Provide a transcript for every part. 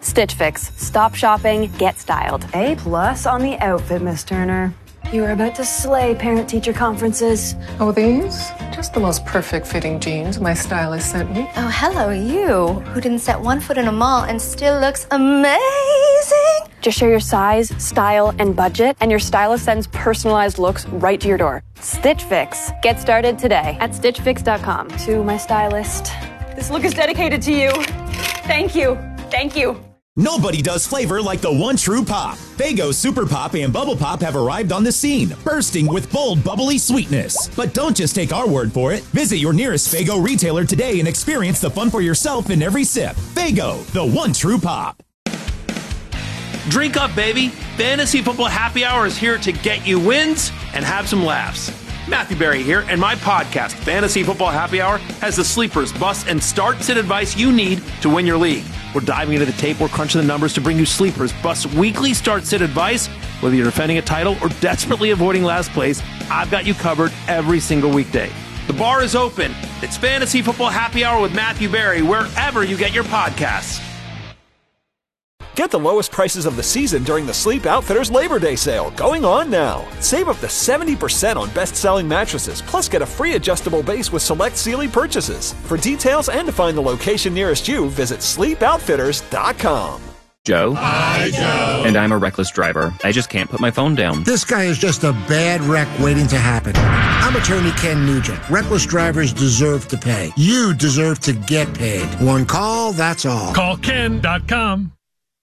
Stitch Fix. Stop shopping, get styled. A+ on the outfit, Miss Turner. You are about to slay parent-teacher conferences. Oh, these? Just the most perfect fitting jeans my stylist sent me. Oh, hello, you, who didn't set one foot in a mall and still looks amazing. Just share your size, style, and budget, and your stylist sends personalized looks right to your door. Stitch Fix. Get started today at StitchFix.com. To my stylist. This look is dedicated to you. Thank you. Thank you. Nobody does flavor like the one true pop. Faygo Super Pop and Bubble Pop have arrived on the scene, bursting with bold, bubbly sweetness. But don't just take our word for it. Visit your nearest Faygo retailer today and experience the fun for yourself in every sip. Faygo, the one true pop. Drink up, baby. Fantasy Football Happy Hour is here to get you wins and have some laughs. Matthew Berry here, and my podcast, Fantasy Football Happy Hour, has the sleepers, busts, and start-sit advice you need to win your league. We're diving into the tape, we're crunching the numbers to bring you sleepers, busts, weekly start-sit advice. Whether you're defending a title or desperately avoiding last place, I've got you covered every single weekday. The bar is open. It's Fantasy Football Happy Hour with Matthew Berry, wherever you get your podcasts. Get the lowest prices of the season during the Sleep Outfitters Labor Day sale, going on now. Save up to 70% on best-selling mattresses, plus get a free adjustable base with select Sealy purchases. For details and to find the location nearest you, visit sleepoutfitters.com. Joe. Hi, Joe. And I'm a reckless driver. I just can't put my phone down. This guy is just a bad wreck waiting to happen. I'm attorney Ken Nugent. Reckless drivers deserve to pay. You deserve to get paid. One call, that's all. Call Ken.com.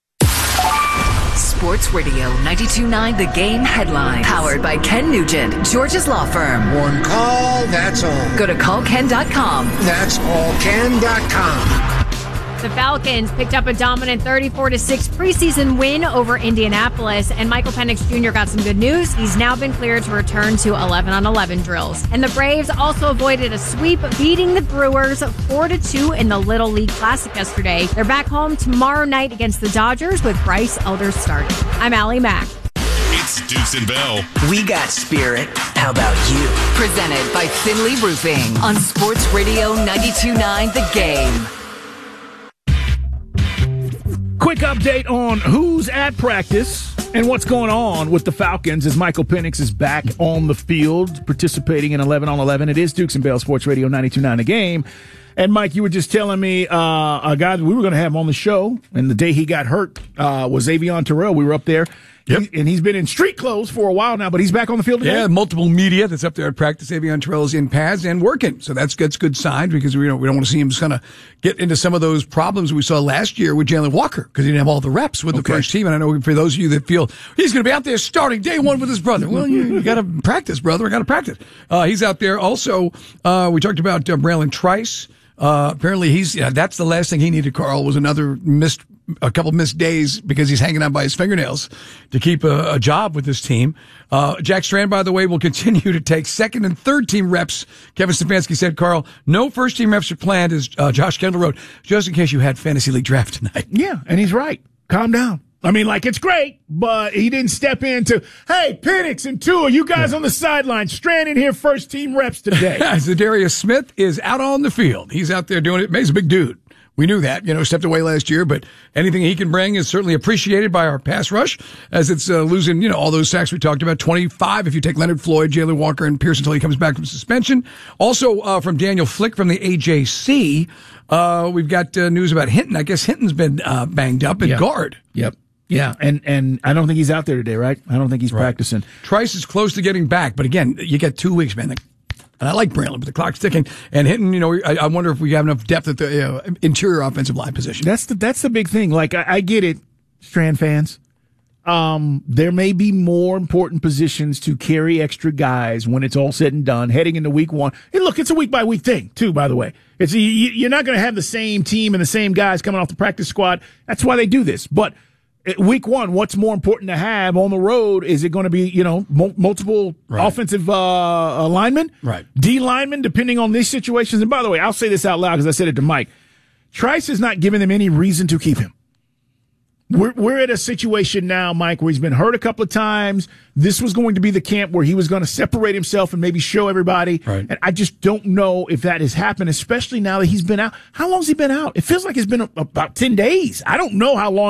Sports Radio 92.9 The Game headline. Powered by Ken Nugent, George's Law Firm. One call, that's all. Go to callken.com. That's allken.com. The Falcons picked up a dominant 34-6 preseason win over Indianapolis, and Michael Penix Jr. got some good news. He's now been cleared to return to 11-on-11 drills. And the Braves also avoided a sweep, beating the Brewers 4-2 in the Little League Classic yesterday. They're back home tomorrow night against the Dodgers with Bryce Elder starting. I'm Allie Mack. It's Dukes and Bell. We got spirit. How about you? Presented by Finley Roofing on Sports Radio 92.9 The Game. Quick update on who's at practice and what's going on with the Falcons as Michael Penix is back on the field participating in 11-on-11. It is Dukes and Bell Sports Radio 92.9 The Game. And, Mike, you were just telling me a guy that we were going to have on the show, and the day he got hurt was Avion Terrell. We were up there. Yep. And he's been in street clothes for a while now, but he's back on the field today. Yeah, multiple media that's up there at practice. Avion Terrell's in pads and working. So that's good sign because we don't want to see him just kind of get into some of those problems we saw last year with Jalen Walker because he didn't have all the reps with the first team. And I know for those of you that feel he's going to be out there starting day one with his brother. Well, you got to practice, brother. I got to practice. He's out there. Also, we talked about Braylon Trice. Apparently that's the last thing he needed, Carl, was a couple missed days because he's hanging on by his fingernails to keep a job with this team. Jack Strand, by the way, will continue to take second and third team reps. Kevin Stefanski said, Carl, no first team reps are planned, as Josh Kendall wrote, just in case you had fantasy league draft tonight. Yeah, and he's right. Calm down. I mean, it's great, but he didn't step into, hey, Penix and Tua, you guys on the sideline, Strand in here first team reps today. Zadarius Smith is out on the field. He's out there doing it. He's a big dude. We knew that, stepped away last year, but anything he can bring is certainly appreciated by our pass rush as it's losing, all those sacks we talked about, 25 if you take Leonard Floyd, Jalen Walker, and Pearson until he comes back from suspension. Also, from Daniel Flick from the AJC, we've got news about Hinton. I guess Hinton's been banged up at guard. Yep. Yeah, and I don't think he's out there today, right? I don't think he's practicing. Trice is close to getting back, but again, you get 2 weeks, man. And I like Braylon, but the clock's ticking. And Hinton, I wonder if we have enough depth at the interior offensive line position. That's the big thing. I get it, Strand fans. There may be more important positions to carry extra guys when it's all said and done, heading into week one. And look, it's a week-by-week thing, too, by the way. You're not going to have the same team and the same guys coming off the practice squad. That's why they do this. But week one, what's more important to have on the road? Is it going to be, multiple offensive linemen? Right. D linemen, depending on these situations. And by the way, I'll say this out loud because I said it to Mike. Trice is not giving them any reason to keep him. We're at a situation now, Mike, where he's been hurt a couple of times. This was going to be the camp where he was going to separate himself and maybe show everybody. Right. And I just don't know if that has happened, especially now that he's been out. How long has he been out? It feels like it's been about 10 days. I don't know how long